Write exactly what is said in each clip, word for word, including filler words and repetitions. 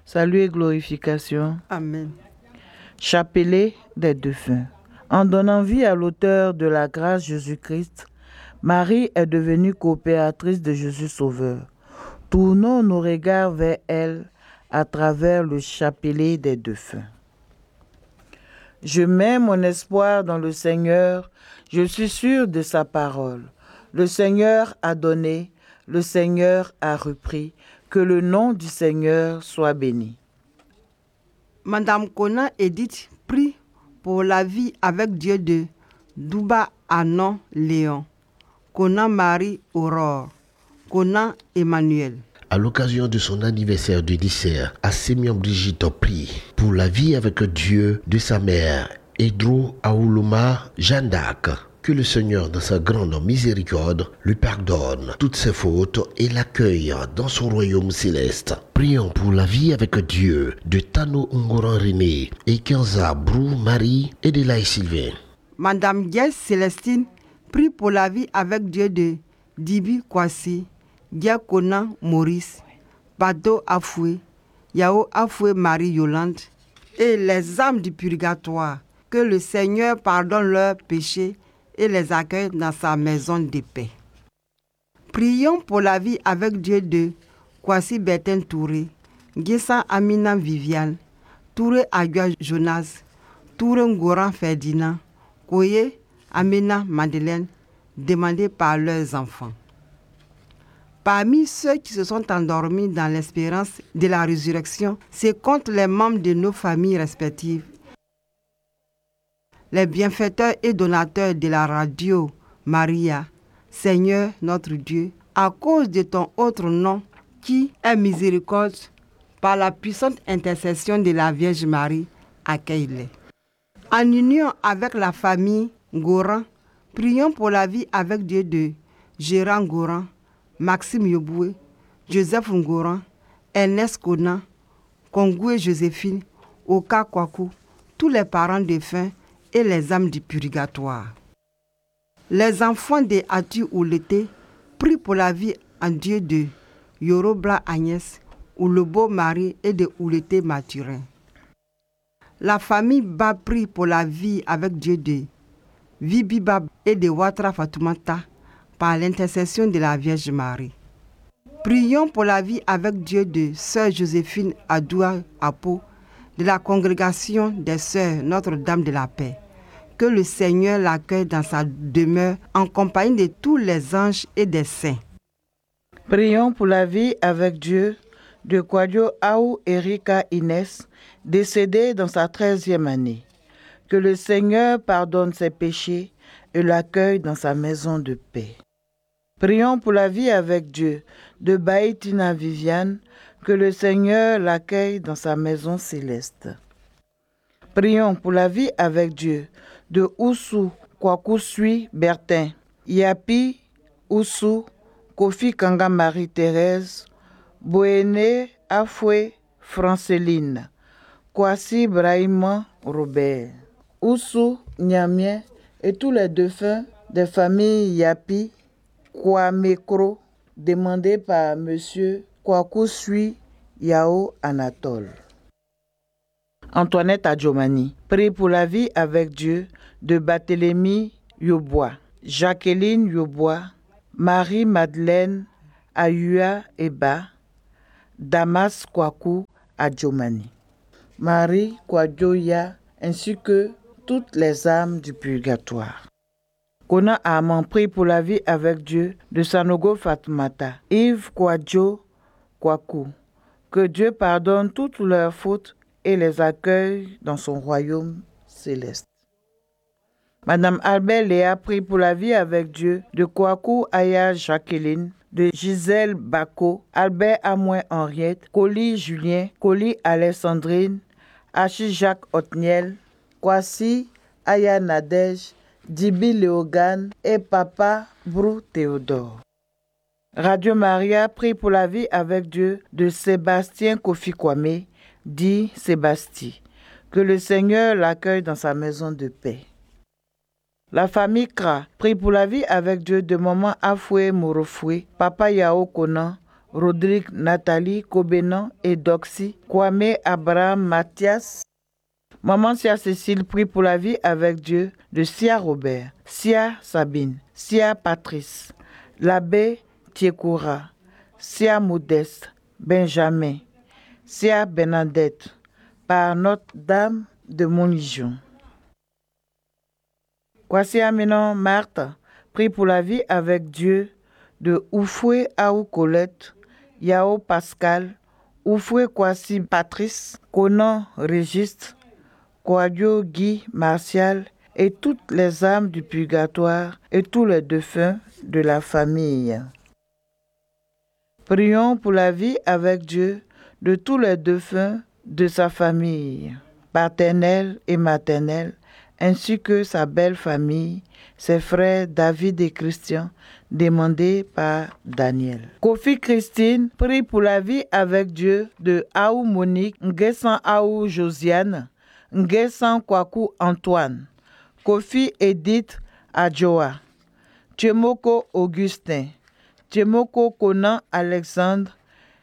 Salut et glorification. Amen. Chapelet des défunts. En donnant vie à l'auteur de la grâce Jésus-Christ, Marie est devenue coopératrice de Jésus Sauveur. Tournons nos regards vers elle à travers le chapelet des défunts. Je mets mon espoir dans le Seigneur, je suis sûr de sa parole. Le Seigneur a donné, le Seigneur a repris, que le nom du Seigneur soit béni. Madame Conan Edith prie pour la vie avec Dieu de Douba Anon Léon, Conan Marie Aurore, Conan Emmanuel. À l'occasion de son anniversaire de lycée, Assemian Brigitte prie pour la vie avec Dieu de sa mère, Edro Aoulouma Jeanne d'Arc. Que le Seigneur, dans sa grande miséricorde, lui pardonne toutes ses fautes et l'accueille dans son royaume céleste. Prions pour la vie avec Dieu de Tano Ngoran René et Kenza Brou Marie et de Laï Sylvain. Madame Diès Célestine prie pour la vie avec Dieu de Dibi Kwasi, Diakona Maurice, Bado Afoué, Yao Afoué Marie Yolande et les âmes du purgatoire. Que le Seigneur pardonne leurs péchés et les accueille dans sa maison de paix. Prions pour la vie avec Dieu de Kwasi Bertin Touré, Gessa Amina Viviane, Touré Agua Jonas, Touré Ngoran Ferdinand, Koye Amina Madeleine, demandés par leurs enfants. Parmi ceux qui se sont endormis dans l'espérance de la résurrection, c'est contre les membres de nos familles respectives, les bienfaiteurs et donateurs de la radio Maria, Seigneur notre Dieu, à cause de ton autre nom qui est miséricorde, par la puissante intercession de la Vierge Marie, accueille-les. En union avec la famille Goran, prions pour la vie avec Dieu de Gérard Goran, Maxime Yoboué, Joseph Ngoran, Ernest Conan, Kongoué Joséphine, Oka Kwaku, tous les parents défunts et les âmes du purgatoire. Les enfants de Atu Ouleté prient pour la vie en Dieu de Yorobla Agnès, Oulobo Marie et de Ouleté Mathurin. La famille Ba prie pour la vie avec Dieu de Vibibab et de Watra Fatoumata par l'intercession de la Vierge Marie. Prions pour la vie avec Dieu de Sœur Joséphine Adoua Apo, de la congrégation des Sœurs Notre-Dame de la Paix. Que le Seigneur l'accueille dans sa demeure en compagnie de tous les anges et des saints. Prions pour la vie avec Dieu de Kwadio Aou Erika Inès, décédée dans sa treizième année. Que le Seigneur pardonne ses péchés et l'accueille dans sa maison de paix. Prions pour la vie avec Dieu de Baïtina Viviane, que le Seigneur l'accueille dans sa maison céleste. Prions pour la vie avec Dieu de Oussou Kwakusui Bertin, Yapi Oussou, Kofi Kanga Marie-Thérèse, Boéné Afoué Franceline, Kwasi Brahima Robert, Oussou Niamien et tous les défunts des familles Yapi, Kwamekro, demandés par Monsieur Kwakusui Yao Anatole. Antoinette Adjomani, prie pour la vie avec Dieu de Barthélemy Yobois, Jacqueline Yobois, Marie-Madeleine Ayua Eba, Damas Kwaku Adjomani, Marie Kwadjoya, ainsi que toutes les âmes du purgatoire. Kona Aman prie pour la vie avec Dieu de Sanogo Fatmata, Yves Kwadjo Kwaku, que Dieu pardonne toutes leurs fautes et les accueille dans son royaume céleste. Madame Albert Léa prie pour la vie avec Dieu de Kwaku Aya Jacqueline, de Gisèle Bako, Albert Amouin Henriette, Coli Julien, Coli Alexandrine, Achille Jacques Otniel, Kwasi Aya Nadège, Dibi Léogane et Papa Brou Théodore. Radio Maria prie pour la vie avec Dieu de Sébastien Kofi Kwame, dit Sébastien, que le Seigneur l'accueille dans sa maison de paix. La famille Kra prie pour la vie avec Dieu de maman Afoué Morofoué, papa Yao Konan, Rodrigue, Nathalie, Kobenan et Doxy, Kwame, Abraham, Mathias. Maman Sia Cécile prie pour la vie avec Dieu de Sia Robert, Sia Sabine, Sia Patrice, l'abbé Tiekoura, Sia Modeste, Benjamin, Sia Bernadette, par Notre-Dame de Montligion. Kwasi Aminon Marthe prie pour la vie avec Dieu de Oufoué Aou Colette, Yao Pascal, Oufoué Kwasi Patrice, Conan Régiste, Kouadio Guy Martial et toutes les âmes du purgatoire et tous les défunts de la famille. Prions pour la vie avec Dieu de tous les défunts de sa famille, paternelle et maternelle, ainsi que sa belle famille, ses frères David et Christian, demandés par Daniel. Kofi Christine prie pour la vie avec Dieu de Aou Monique, Nguessan Aou Josiane, Nguessan Kwaku Antoine, Kofi Edith Adjoa, Tchemoko Augustin, Tchemoko Conan Alexandre,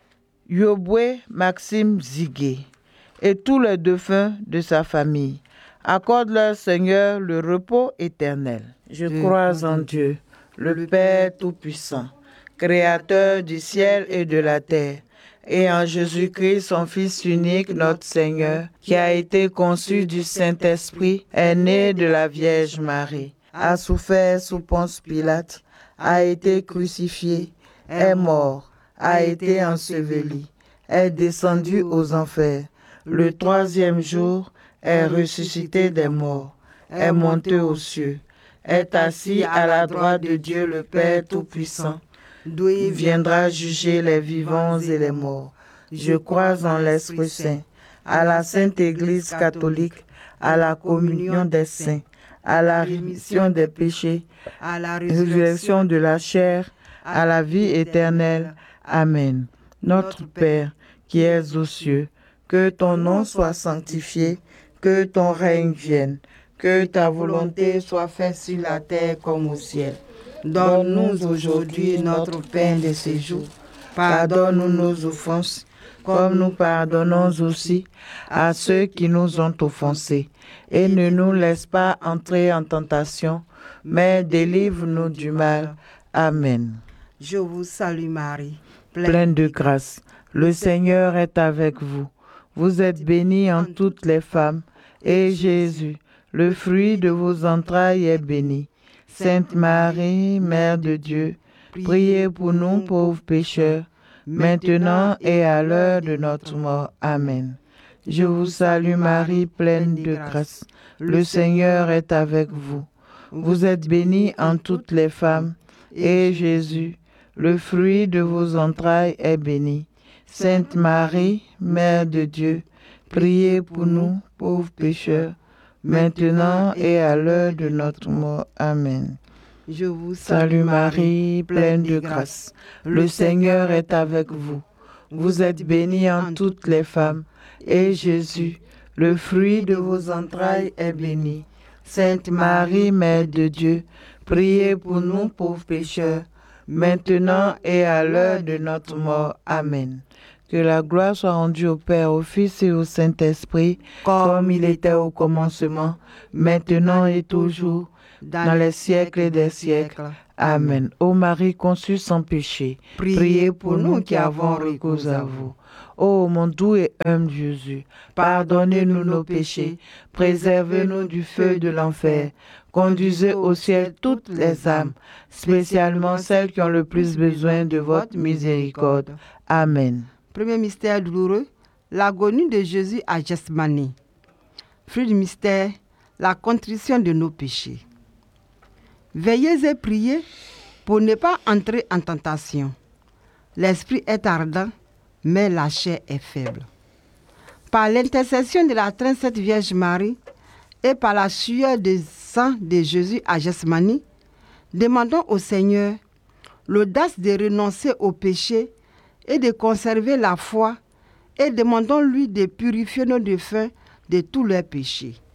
Yobwe Maxime Zigué et tous les défunts de sa famille. Accorde-leur, Seigneur, le repos éternel. Je crois en Dieu, le Père Tout-Puissant, Créateur du ciel et de la terre, et en Jésus-Christ, son Fils unique, notre Seigneur, qui a été conçu du Saint-Esprit, est né de la Vierge Marie, a souffert sous Ponce Pilate, a été crucifié, est mort, a été enseveli, est descendu aux enfers. Le troisième jour, est ressuscité des morts, est monté aux cieux, est assis à la droite de Dieu le Père Tout-Puissant, d'où il viendra juger les vivants et les morts. Je crois en l'Esprit Saint, à la Sainte Église catholique, à la communion des saints, à la rémission des péchés, à la résurrection de la chair, à la vie éternelle. Amen. Notre Père, qui es aux cieux, que ton nom soit sanctifié, que ton règne vienne, que ta volonté soit faite sur la terre comme au ciel. Donne-nous aujourd'hui notre pain de ce jour. Pardonne-nous nos offenses, comme nous pardonnons aussi à ceux qui nous ont offensés. Et ne nous laisse pas entrer en tentation, mais délivre-nous du mal. Amen. Je vous salue Marie, pleine de grâce. Le Seigneur est avec vous. Vous êtes bénie en toutes les femmes, et Jésus, le fruit de vos entrailles, est béni. Sainte Marie, Mère de Dieu, priez pour nous pauvres pécheurs, maintenant et à l'heure de notre mort. Amen. Je vous salue Marie, pleine de grâce. Le Seigneur est avec vous. Vous êtes bénie en toutes les femmes, et Jésus, le fruit de vos entrailles, est béni. Sainte Marie, Mère de Dieu, priez pour nous, pauvres pécheurs, maintenant et à l'heure de notre mort. Amen. Je vous salue Marie, pleine de grâce. Le Seigneur est avec vous. Vous êtes bénie en toutes les femmes, et Jésus, le fruit de vos entrailles, est béni. Sainte Marie, Mère de Dieu, priez pour nous, pauvres pécheurs, maintenant et à l'heure de notre mort. Amen. Que la gloire soit rendue au Père, au Fils et au Saint-Esprit, comme il était au commencement, maintenant et toujours, dans les siècles des siècles. Amen. Ô Marie conçue sans péché, priez pour nous qui avons recours à vous. Ô mon doux et humble Jésus, pardonnez-nous nos péchés, préservez-nous du feu de l'enfer, conduisez au ciel toutes les âmes, spécialement celles qui ont le plus besoin de votre miséricorde. Amen. Premier mystère douloureux, l'agonie de Jésus à Gethsémani. Fruit du mystère, la contrition de nos péchés. Veillez et priez pour ne pas entrer en tentation. L'esprit est ardent, mais la chair est faible. Par l'intercession de la très sainte Vierge Marie et par la sueur du sang de Jésus à Gethsémani, demandons au Seigneur l'audace de renoncer au péché et de conserver la foi, et demandons-lui de purifier nos défunts de tous leurs péchés.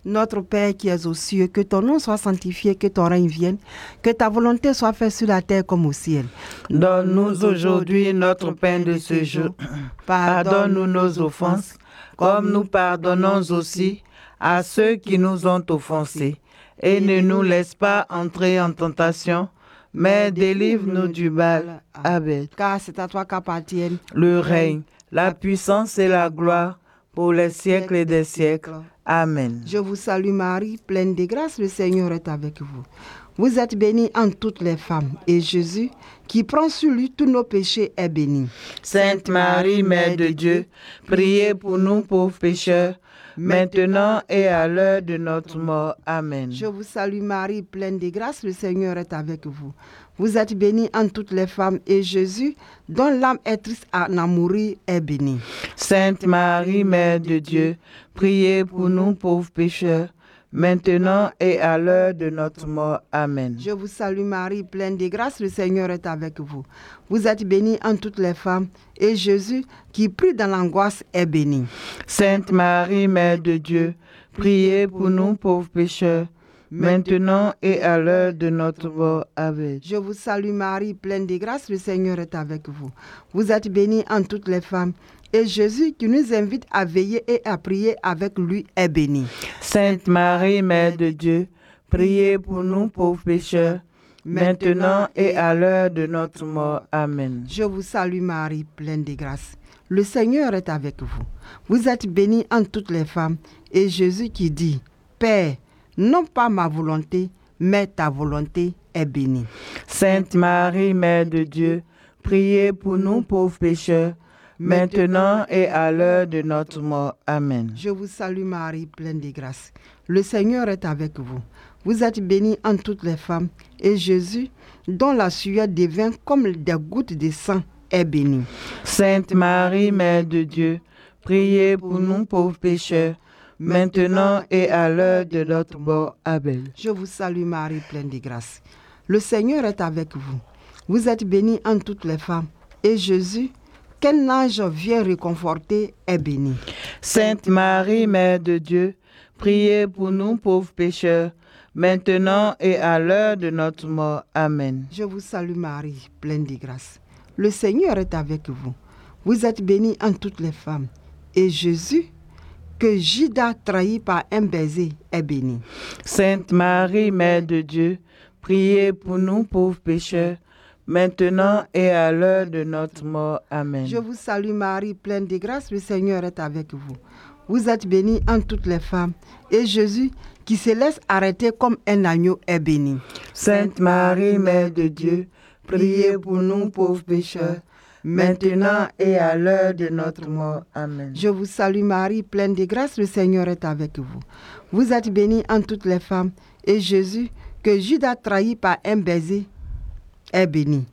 Notre Père qui es aux cieux, que ton nom soit sanctifié, que ton règne vienne, que ta volonté soit faite sur la terre comme au ciel. Donne-nous aujourd'hui notre pain de ce jour. Pardonne-nous nos offenses, comme nous pardonnons aussi à ceux qui nous ont offensés. Et ne nous laisse pas entrer en tentation, mais délivre-nous du mal. Amen. Car c'est à toi qu'appartiennent Le règne, la puissance et la gloire pour les siècles et des siècles. Amen. Je vous salue Marie, pleine de grâce, le Seigneur est avec vous. Vous êtes bénie entre toutes les femmes, et Jésus, qui prend sur lui tous nos péchés, est béni. Sainte Marie, Mère de Dieu, priez pour nous pauvres pécheurs, maintenant et à l'heure de notre mort. Amen. Je vous salue Marie, pleine de grâce, le Seigneur est avec vous. Vous êtes bénie entre toutes les femmes, et Jésus, dont l'âme est triste à en mourir, est béni. Sainte Marie, Mère de Dieu, priez pour nous pauvres pécheurs, maintenant et à l'heure de notre mort. Amen. Je vous salue Marie, pleine de grâce, le Seigneur est avec vous. Vous êtes bénie entre toutes les femmes, et Jésus, qui prie dans l'angoisse, est béni. Sainte Marie, Mère de Dieu, priez pour nous pauvres pécheurs, maintenant et à l'heure de notre mort. Amen. Je vous salue Marie, pleine de grâce, le Seigneur est avec vous. Vous êtes bénie entre toutes les femmes, et Jésus, qui nous invite à veiller et à prier avec lui, est béni. Sainte Marie, Mère de Dieu, priez pour nous pauvres pécheurs, maintenant et à l'heure de notre mort. Amen. Je vous salue Marie, pleine de grâce. Le Seigneur est avec vous. Vous êtes bénie entre toutes les femmes, et Jésus qui dit, Père, non pas ma volonté, mais ta volonté est bénie. Sainte Marie, Mère de Dieu, priez pour nous pauvres pécheurs, maintenant et à l'heure de notre mort. Amen. Je vous salue Marie, pleine de grâce. Le Seigneur est avec vous. Vous êtes bénie entre toutes les femmes, et Jésus, dont la sueur devint comme des gouttes de sang, est béni. Sainte Marie, Mère de Dieu, priez pour nous pauvres pécheurs, maintenant et à l'heure de notre mort. Amen. Je vous salue Marie, pleine de grâce. Le Seigneur est avec vous. Vous êtes bénie entre toutes les femmes, et Jésus, qu'un ange vient réconforter, est béni. Sainte Marie, Mère de Dieu, priez pour nous pauvres pécheurs, maintenant et à l'heure de notre mort. Amen. Je vous salue Marie, pleine de grâce. Le Seigneur est avec vous. Vous êtes bénie entre toutes les femmes, et Jésus, que Judas trahit par un baiser, est béni. Sainte Marie, Mère de Dieu, priez pour nous pauvres pécheurs, maintenant et à l'heure de notre mort. Amen. Je vous salue Marie, pleine de grâce, le Seigneur est avec vous. Vous êtes bénie entre toutes les femmes, et Jésus, qui se laisse arrêter comme un agneau, est béni. Sainte Marie, Mère de Dieu, priez pour nous pauvres pécheurs, maintenant et à l'heure de notre mort. Amen. Je vous salue Marie, pleine de grâce, le Seigneur est avec vous. Vous êtes bénie entre toutes les femmes, et Jésus, que Judas trahit par un baiser, est béni.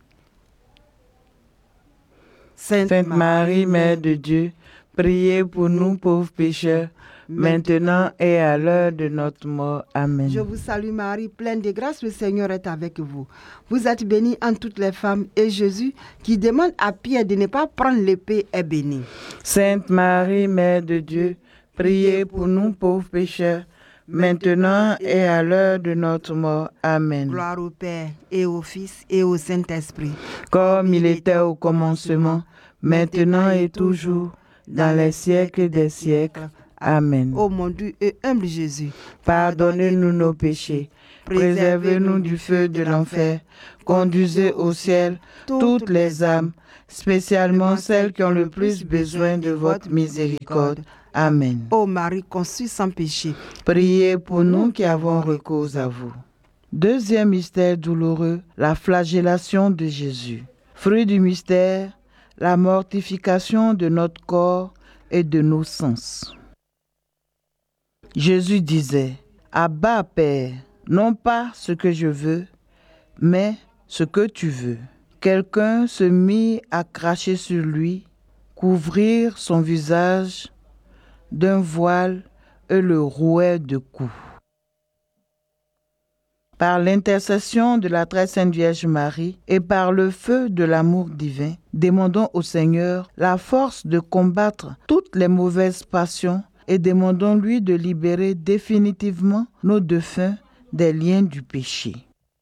Sainte, Sainte Marie, Mère de Dieu, priez pour nous pauvres pécheurs, maintenant et à l'heure de notre mort. Amen. Je vous salue Marie, pleine de grâce, le Seigneur est avec vous. Vous êtes bénie entre toutes les femmes, et Jésus, qui demande à Pierre de ne pas prendre l'épée, est béni. Sainte Marie, Mère de Dieu, priez pour nous pauvres pécheurs, maintenant et à l'heure de notre mort. Amen. Gloire au Père, et au Fils, et au Saint-Esprit. Comme il était au commencement, maintenant et toujours, dans les siècles des siècles. Amen. Ô mon doux et humble Jésus, pardonnez-nous nos péchés, préservez-nous du feu de l'enfer, conduisez au ciel toutes les âmes, spécialement celles qui ont le plus besoin de votre miséricorde. Amen. Ô Marie conçue sans péché, priez pour nous qui avons recours à vous. Deuxième mystère douloureux, la flagellation de Jésus. Fruit du mystère, la mortification de notre corps et de nos sens. Jésus disait, « Abba, Père, non pas ce que je veux, mais ce que tu veux. » Quelqu'un se mit à cracher sur lui, couvrir son visage d'un voile et le rouait de coups. Par l'intercession de la très sainte Vierge Marie et par le feu de l'amour divin, demandons au Seigneur la force de combattre toutes les mauvaises passions et demandons-lui de libérer définitivement nos défunts des liens du péché.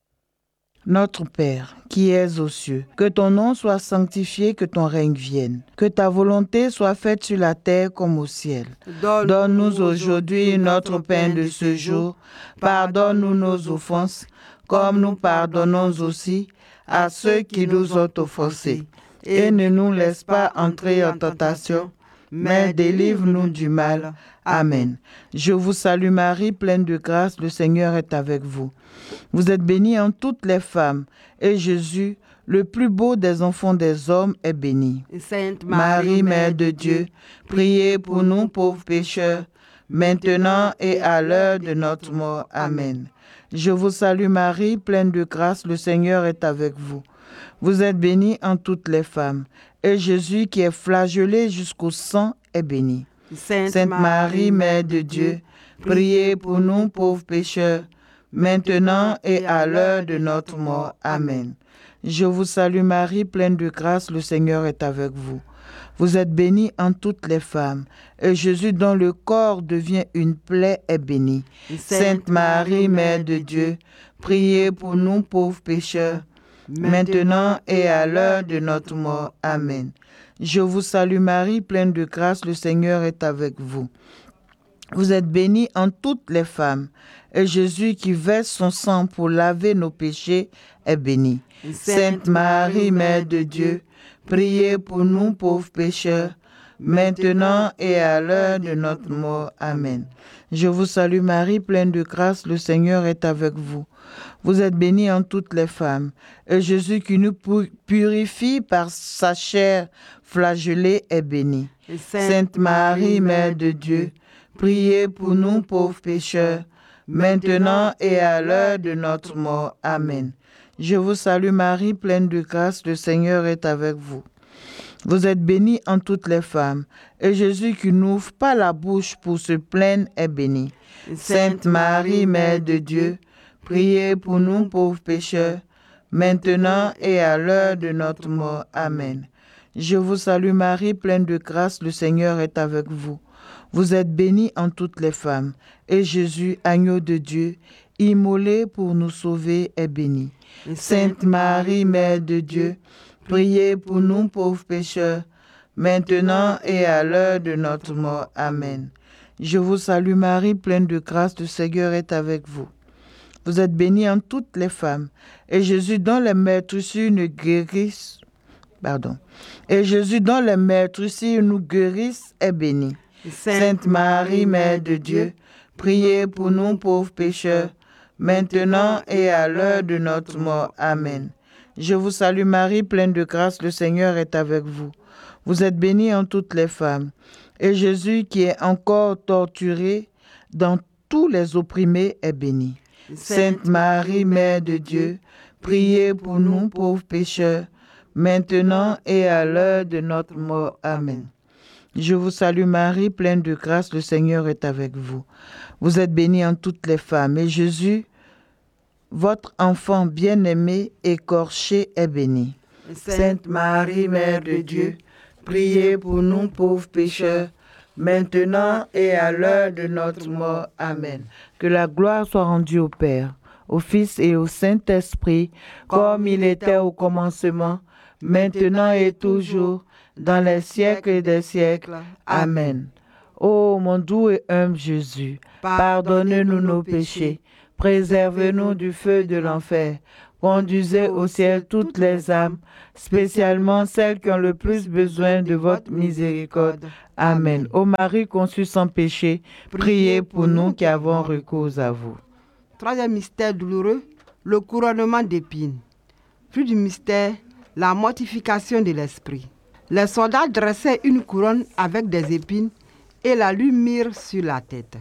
Notre Père, qui es aux cieux, que ton nom soit sanctifié, que ton règne vienne, que ta volonté soit faite sur la terre comme au ciel. Donne-nous aujourd'hui notre pain de ce jour. Pardonne-nous nos offenses, comme nous pardonnons aussi à ceux qui nous ont offensés. Et ne nous laisse pas entrer en tentation, mais délivre-nous du mal. Amen. Je vous salue Marie, pleine de grâce, le Seigneur est avec vous. Vous êtes bénie en toutes les femmes, et Jésus, le plus beau des enfants des hommes, est béni. Sainte Marie, Mère de Dieu, priez pour nous pauvres pécheurs, maintenant et à l'heure de notre mort. Amen. Je vous salue Marie, pleine de grâce, le Seigneur est avec vous. Vous êtes bénie en toutes les femmes, et Jésus, qui est flagellé jusqu'au sang, est béni. Sainte, Sainte Marie, Mère de Dieu, priez pour nous pauvres pécheurs, maintenant et à l'heure de notre mort. Amen. Je vous salue Marie, pleine de grâce, le Seigneur est avec vous. Vous êtes bénie en toutes les femmes, et Jésus, dont le corps devient une plaie, est béni. Sainte Marie, Mère de Dieu, priez pour nous pauvres pécheurs, maintenant et à l'heure de notre mort. Amen. Je vous salue Marie, pleine de grâce, le Seigneur est avec vous. Vous êtes bénie en toutes les femmes, et Jésus, qui verse son sang pour laver nos péchés, est béni. Sainte Marie, Mère de Dieu, priez pour nous pauvres pécheurs, maintenant et à l'heure de notre mort. Amen. Je vous salue Marie, pleine de grâce, le Seigneur est avec vous. Vous êtes bénie en toutes les femmes, et Jésus, qui nous purifie par sa chair flagellée, est béni. Sainte Marie, Mère de Dieu, priez pour nous pauvres pécheurs, maintenant et à l'heure de notre mort. Amen. Je vous salue Marie, pleine de grâce, le Seigneur est avec vous. Vous êtes bénie en toutes les femmes, et Jésus, qui n'ouvre pas la bouche pour se plaindre, est béni. Sainte Marie, Mère de Dieu, priez pour nous pauvres pécheurs, maintenant et à l'heure de notre mort. Amen. Je vous salue Marie, pleine de grâce, le Seigneur est avec vous. Vous êtes bénie en toutes les femmes, et Jésus, agneau de Dieu, immolé pour nous sauver, est béni. Sainte Marie, Mère de Dieu, priez pour nous pauvres pécheurs, maintenant et à l'heure de notre mort. Amen. Je vous salue Marie, pleine de grâce, le Seigneur est avec vous. Vous êtes bénie en toutes les femmes, et Jésus, dont les meurtrissures nous guérissent, pardon, et Jésus, dont les meurtrissures nous guérissent, est béni. Sainte Marie, Mère de Dieu, priez pour nous pauvres pécheurs, maintenant et à l'heure de notre mort. Amen. Je vous salue Marie, pleine de grâce, le Seigneur est avec vous. Vous êtes bénie en toutes les femmes, et Jésus, qui est encore torturé dans tous les opprimés, est béni. Sainte Marie, Mère de Dieu, priez pour nous pauvres pécheurs, maintenant et à l'heure de notre mort. Amen. Je vous salue Marie, pleine de grâce, le Seigneur est avec vous. Vous êtes bénie en toutes les femmes, et Jésus, votre enfant bien-aimé, écorché, est béni. Sainte Marie, Mère de Dieu, priez pour nous pauvres pécheurs, maintenant et à l'heure de notre mort. Amen. Que la gloire soit rendue au Père, au Fils et au Saint-Esprit, comme il était au commencement, maintenant et toujours, dans les siècles des siècles. Amen. Ô mon doux et humble Jésus, pardonnez-nous nos péchés, préservez-nous du feu de l'enfer, conduisez au ciel toutes les âmes, spécialement celles qui ont le plus besoin de votre miséricorde. Amen. Ô Marie conçue sans péché, priez pour nous qui avons recours à vous. Troisième mystère douloureux, le couronnement d'épines. Plus du mystère, la mortification de l'esprit. Les soldats dressaient une couronne avec des épines et la lui mirent sur la tête.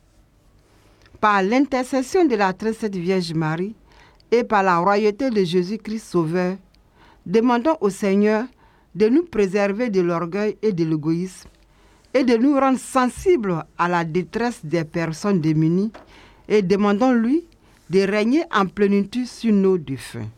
Par l'intercession de la très sainte Vierge Marie et par la royauté de Jésus-Christ Sauveur, demandons au Seigneur de nous préserver de l'orgueil et de l'égoïsme et de nous rendre sensibles à la détresse des personnes démunies, et demandons-lui de régner en plénitude sur nos défunts.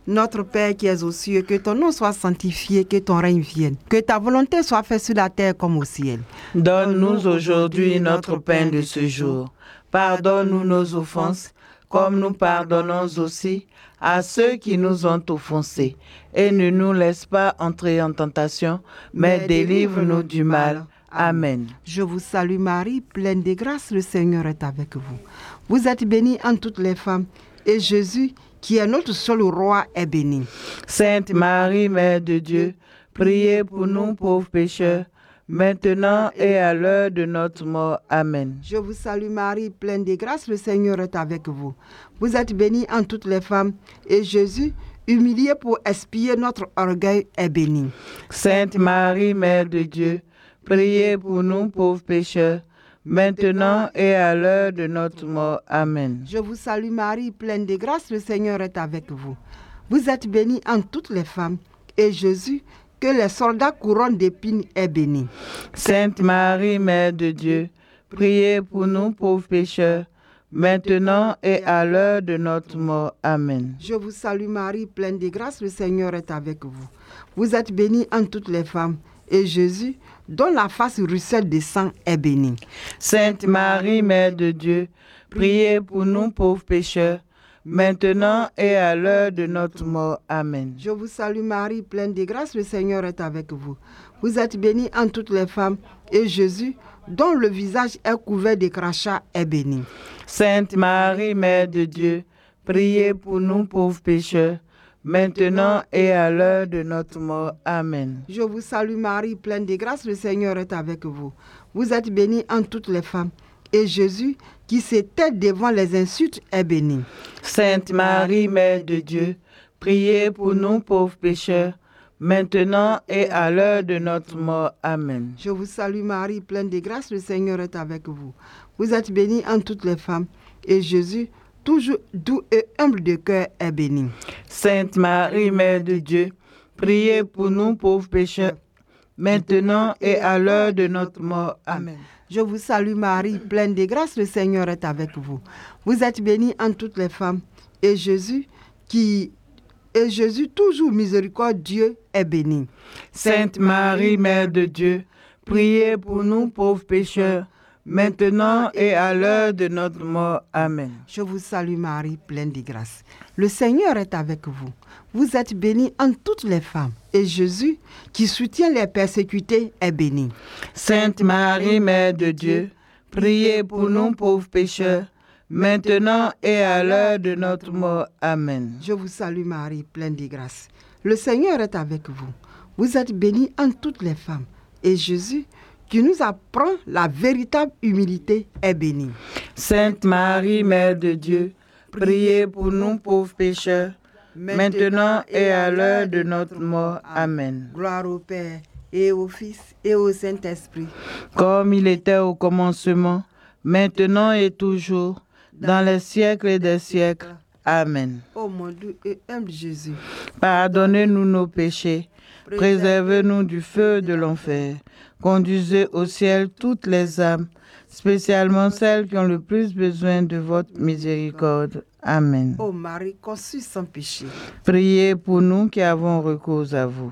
Notre Père qui es aux cieux, que ton nom soit sanctifié, que ton règne vienne. Que ta volonté soit faite sur la terre comme au ciel. Donne-nous aujourd'hui notre pain de ce jour. Pardonne-nous nos offenses, comme nous pardonnons aussi à ceux qui nous ont offensés. Et ne nous laisse pas entrer en tentation, mais délivre-nous du mal. Amen. Je vous salue Marie, pleine de grâce, le Seigneur est avec vous. Vous êtes bénie entre toutes les femmes, et Jésus, qui est notre seul roi, est béni. Sainte Marie, Mère de Dieu, priez pour nous pauvres pécheurs, maintenant et à l'heure de notre mort. Amen. Je vous salue Marie, pleine de grâce, le Seigneur est avec vous. Vous êtes bénie entre toutes les femmes, et Jésus, humilié pour expier notre orgueil, est béni. Sainte Marie, Mère de Dieu, priez pour nous pauvres pécheurs, maintenant et à l'heure de notre mort. Amen. Je vous salue Marie, pleine de grâce, le Seigneur est avec vous. Vous êtes bénie entre toutes les femmes, et Jésus, que les soldats couronnent d'épines, est béni. Sainte Marie, Mère de Dieu, priez pour nous pauvres pécheurs, maintenant et à l'heure de notre mort. Amen. Je vous salue Marie, pleine de grâce, le Seigneur est avec vous. Vous êtes bénie entre toutes les femmes, et Jésus, dont la face ruisselle de sang, est béni. Sainte Marie, Mère de Dieu, priez pour nous pauvres pécheurs, maintenant et à l'heure de notre mort. Amen. Je vous salue Marie, pleine de grâce, le Seigneur est avec vous. Vous êtes bénie entre toutes les femmes, et Jésus, dont le visage est couvert de crachats, est béni. Sainte Marie, Mère de Dieu, priez pour nous pauvres pécheurs, maintenant et à l'heure de notre mort. Amen. Je vous salue Marie, pleine de grâce, le Seigneur est avec vous. Vous êtes bénie entre toutes les femmes, et Jésus, qui s'était devant les insultes, est béni. Sainte Marie, Mère de Dieu, priez pour nous pauvres pécheurs, maintenant et à l'heure de notre mort. Amen. Je vous salue Marie, pleine de grâce, le Seigneur est avec vous. Vous êtes bénie entre toutes les femmes, et Jésus, toujours doux et humble de cœur, est béni. Sainte Marie, Mère de Dieu, priez pour nous pauvres pécheurs, maintenant et à l'heure de notre mort. Amen. Je vous salue Marie, pleine de grâce, le Seigneur est avec vous. Vous êtes bénie entre toutes les femmes, et Jésus, qui et Jésus, toujours miséricordieux, est béni. Sainte Marie, Mère de Dieu, priez pour nous pauvres pécheurs, maintenant et à l'heure de notre mort. Amen. Je vous salue Marie, pleine de grâce. Le Seigneur est avec vous. Vous êtes bénie entre toutes les femmes, et Jésus, qui soutient les persécutés, est béni. Sainte Marie, Mère de Dieu, priez pour nous pauvres pécheurs, maintenant et à l'heure de notre mort. Amen. Je vous salue Marie, pleine de grâce. Le Seigneur est avec vous. Vous êtes bénie entre toutes les femmes, et Jésus, qui nous apprend la véritable humilité, est béni. Sainte Marie, Mère de Dieu, priez pour nous pauvres pécheurs, maintenant et à l'heure de notre mort. Amen. Gloire au Père, et au Fils, et au Saint-Esprit. Comme il était au commencement, maintenant et toujours, dans les siècles des siècles. Amen. Ô mon doux et humble Jésus, pardonnez-nous nos péchés, préservez-nous du feu de l'enfer, conduisez au ciel toutes les âmes, spécialement celles qui ont le plus besoin de votre miséricorde. Amen. ô Marie conçue sans péché, Priez pour nous qui avons recours à vous.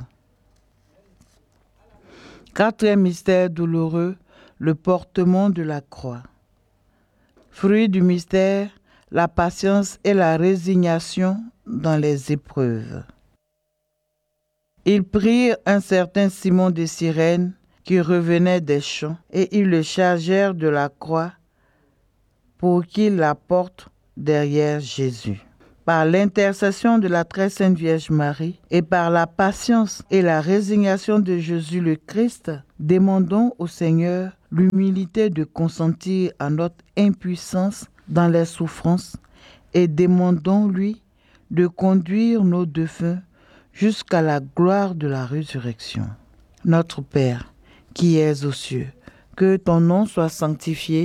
Quatrième mystère douloureux, le portement de la croix. Fruit du mystère, la patience et la résignation dans les épreuves. Ils prirent un certain Simon de Cyrène qui revenait des champs et ils le chargèrent de la croix pour qu'il la porte derrière Jésus. Par l'intercession de la très sainte Vierge Marie et par la patience et la résignation de Jésus le Christ, demandons au Seigneur l'humilité de consentir à notre impuissance dans les souffrances et demandons-lui de conduire nos défunts jusqu'à la gloire de la résurrection. Notre Père, qui es aux cieux, que ton nom soit sanctifié,